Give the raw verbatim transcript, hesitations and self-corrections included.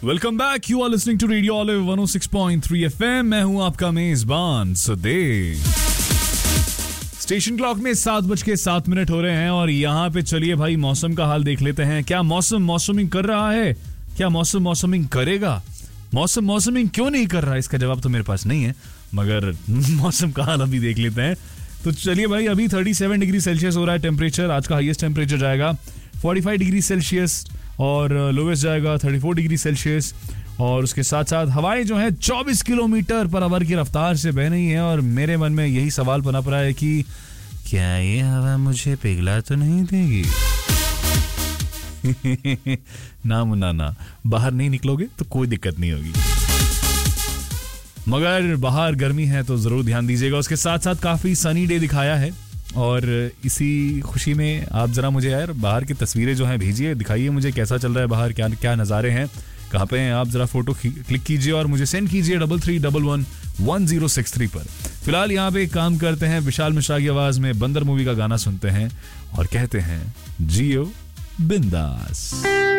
Welcome back, you are listening to radio olive one O six point three FM. मैं हूं आपका मेजबान Sudev. Station clock में सात बज के सात मिनट हो रहे हैं और यहाँ पे चलिए भाई मौसम का हाल देख लेते हैं। क्या मौसम मौसमिंग कर रहा है? क्या मौसम मौसमिंग करेगा? मौसम मौसमिंग क्यों नहीं कर रहा? इसका जवाब तो मेरे पास नहीं है, मगर मौसम का हाल अभी देख लेते हैं। तो चलिए भाई, अभी सैंतीस डिग्री सेल्सियस हो रहा है टेम्परेचर। आज का हाईएस्ट टेम्परेचर जाएगा पैंतालीस डिग्री सेल्सियस और लोवेस्ट जाएगा चौंतीस डिग्री सेल्सियस। और उसके साथ साथ हवाएं जो है चौबीस किलोमीटर पर आवर की रफ्तार से बह रही हैं। और मेरे मन में यही सवाल पनप रहा है कि क्या ये हवा मुझे पिघला तो नहीं देगी? ना मुन्ना ना, बाहर नहीं निकलोगे तो कोई दिक्कत नहीं होगी, मगर बाहर गर्मी है तो जरूर ध्यान दीजिएगा। उसके साथ साथ काफी सनी डे दिखाया है और इसी खुशी में आप जरा मुझे यार बाहर की तस्वीरें जो हैं भेजिए, दिखाइए मुझे कैसा चल रहा है बाहर, क्या क्या नज़ारे हैं, कहाँ पे हैं आप। जरा फोटो क्लिक कीजिए और मुझे सेंड कीजिए double three double one one zero six three पर। फिलहाल यहाँ पे एक काम करते हैं, विशाल मिश्रा की आवाज में बंदर मूवी का गाना सुनते हैं और कहते हैं जियो बिंदास।